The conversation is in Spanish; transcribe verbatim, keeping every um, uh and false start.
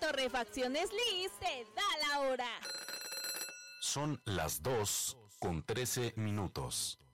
Torrefacciones Liz te da la hora. Son las dos con trece minutos.